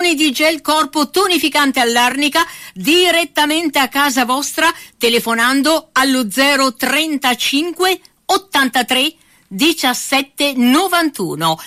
soluzione di gel corpo tonificante all'arnica direttamente a casa vostra telefonando allo 035 83 17 91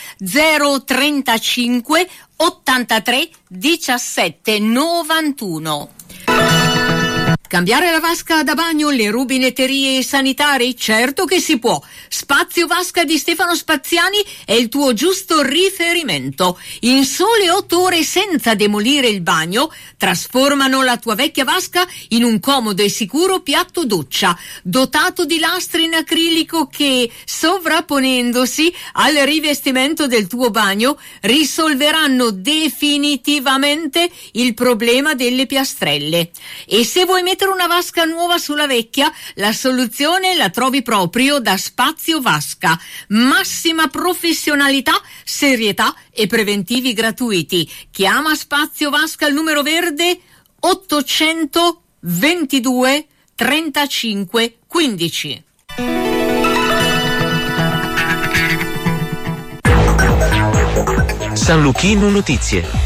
035 83 17 91. Cambiare la vasca da bagno, le rubinetterie sanitarie? Certo che si può. Spazio Vasca di Stefano Spaziani è il tuo giusto riferimento. In sole 8 ore, senza demolire il bagno, trasformano la tua vecchia vasca in un comodo e sicuro piatto doccia, dotato di lastre in acrilico che, sovrapponendosi al rivestimento del tuo bagno, risolveranno definitivamente il problema delle piastrelle. E se vuoi mettere una vasca nuova sulla vecchia, la soluzione la trovi proprio da Spazio Vasca. Massima professionalità, serietà e preventivi gratuiti. Chiama Spazio Vasca al numero verde 822 35 15. San Luchino Notizie.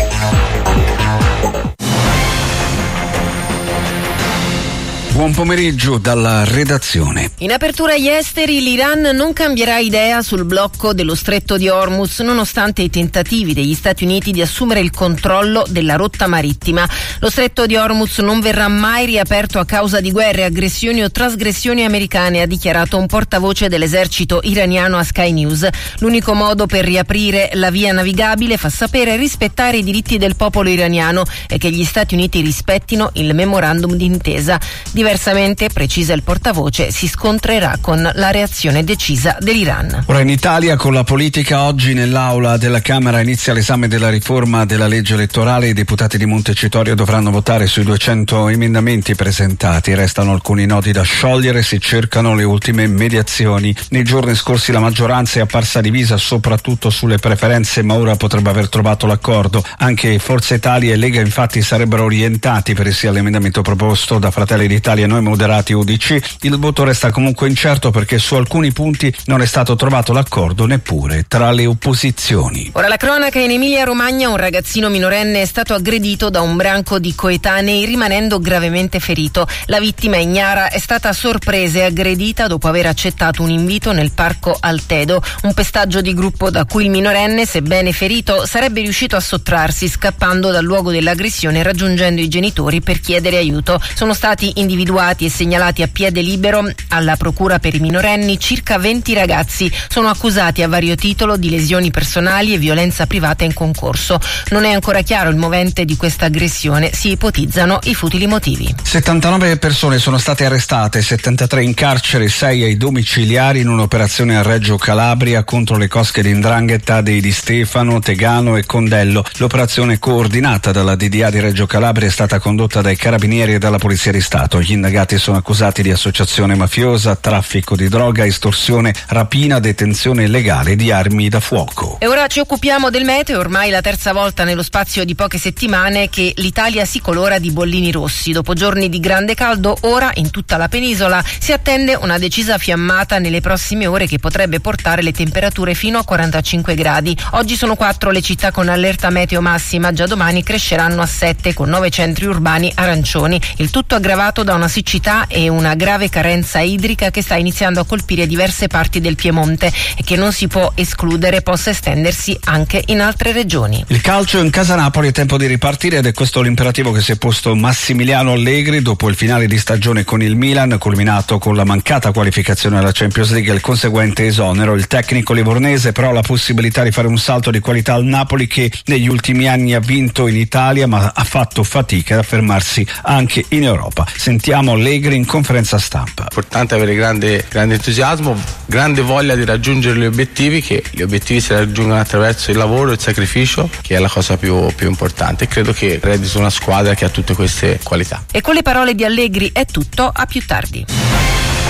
Buon pomeriggio dalla redazione. In apertura agli esteri, l'Iran non cambierà idea sul blocco dello stretto di Hormuz, nonostante i tentativi degli Stati Uniti di assumere il controllo della rotta marittima. Lo stretto di Hormuz non verrà mai riaperto a causa di guerre, aggressioni o trasgressioni americane, ha dichiarato un portavoce dell'esercito iraniano a Sky News. L'unico modo per riaprire la via navigabile, fa sapere, è rispettare i diritti del popolo iraniano e che gli Stati Uniti rispettino il memorandum d'intesa. Diversamente, precisa il portavoce, si scontrerà con la reazione decisa dell'Iran. Ora in Italia, con la politica, oggi nell'aula della Camera inizia l'esame della riforma della legge elettorale. I deputati di Montecitorio dovranno votare sui 200 emendamenti presentati. Restano alcuni nodi da sciogliere, si cercano le ultime mediazioni. Nei giorni scorsi la maggioranza è apparsa divisa soprattutto sulle preferenze, ma ora potrebbe aver trovato l'accordo. Anche Forza Italia e Lega infatti sarebbero orientati per sì all'emendamento proposto da Fratelli d'Italia, Noi Moderati e UDC. Il voto resta comunque incerto perché su alcuni punti non è stato trovato l'accordo neppure tra le opposizioni. Ora la cronaca: in Emilia-Romagna un ragazzino minorenne è stato aggredito da un branco di coetanei, rimanendo gravemente ferito. La vittima, ignara, è stata sorpresa e aggredita dopo aver accettato un invito nel parco Altedo, un pestaggio di gruppo da cui il minorenne, sebbene ferito, sarebbe riuscito a sottrarsi scappando dal luogo dell'aggressione e raggiungendo i genitori per chiedere aiuto. Sono stati individuati e segnalati a piede libero alla procura per i minorenni circa 20 ragazzi. Sono accusati a vario titolo di lesioni personali e violenza privata in concorso. Non è ancora chiaro il movente di questa aggressione, si ipotizzano i futili motivi. 79 persone sono state arrestate, 73 in carcere, 6 ai domiciliari in un'operazione a Reggio Calabria contro le cosche di 'ndrangheta dei Di Stefano, Tegano e Condello. L'operazione, coordinata dalla DDA di Reggio Calabria, è stata condotta dai carabinieri e dalla Polizia di Stato. Gli indagati sono accusati di associazione mafiosa, traffico di droga, estorsione, rapina, detenzione illegale di armi da fuoco. E ora ci occupiamo del meteo. Ormai la terza volta nello spazio di poche settimane che l'Italia si colora di bollini rossi. Dopo giorni di grande caldo, ora in tutta la penisola si attende una decisa fiammata nelle prossime ore che potrebbe portare le temperature fino a 45 gradi. Oggi sono 4 le città con allerta meteo massima, già domani cresceranno a 7 con 9 centri urbani arancioni. Il tutto aggravato da una siccità e una grave carenza idrica che sta iniziando a colpire diverse parti del Piemonte e che non si può escludere possa estendersi anche in altre regioni. Il calcio in casa Napoli, è tempo di ripartire ed è questo l'imperativo che si è posto Massimiliano Allegri dopo il finale di stagione con il Milan, culminato con la mancata qualificazione alla Champions League e il conseguente esonero. Il tecnico livornese però ha la possibilità di fare un salto di qualità al Napoli, che negli ultimi anni ha vinto in Italia ma ha fatto fatica ad affermarsi anche in Europa. Sentiamo Allegri in conferenza stampa. È importante avere grande entusiasmo, grande voglia di raggiungere gli obiettivi, che gli obiettivi si raggiungono attraverso il lavoro e il sacrificio, che è la cosa più importante. E credo che Red sia una squadra che ha tutte queste qualità. E con le parole di Allegri è tutto, a più tardi.